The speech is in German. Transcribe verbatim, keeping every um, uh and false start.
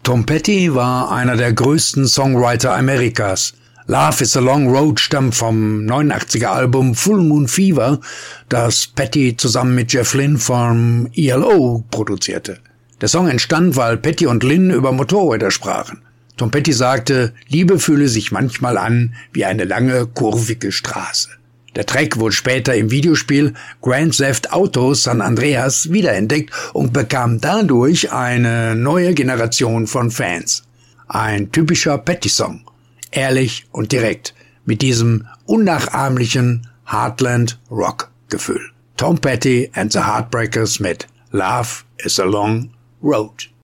Tom Petty war einer der größten Songwriter Amerikas. Love is a Long Road stammt vom neunundachtziger Album Full Moon Fever, das Petty zusammen mit Jeff Lynne vom E L O produzierte. Der Song entstand, weil Petty und Lynne über Motorräder sprachen. Tom Petty sagte, Liebe fühle sich manchmal an wie eine lange, kurvige Straße. Der Track wurde später im Videospiel Grand Theft Auto San Andreas wiederentdeckt und bekam dadurch eine neue Generation von Fans. Ein typischer Petty-Song. Ehrlich und direkt, mit diesem unnachahmlichen Heartland-Rock-Gefühl. Tom Petty and the Heartbreakers mit Love is a Long Road.